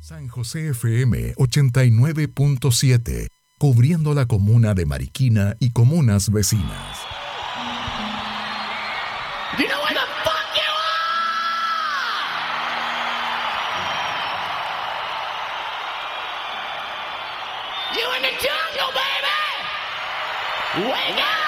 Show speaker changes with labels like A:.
A: San José FM 89.7, cubriendo la comuna de Mariquina y comunas vecinas.
B: You know where the fuck you are? You in the jungle, baby! Wake up!